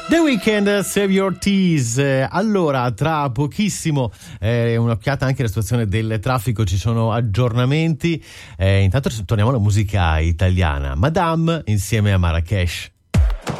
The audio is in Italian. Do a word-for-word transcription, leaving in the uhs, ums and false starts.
The Weeknd, Save Your Tears. Allora, tra pochissimo eh, un'occhiata anche alla situazione del traffico, ci sono aggiornamenti. Eh, intanto torniamo alla musica italiana. Madame insieme a Marrakesh.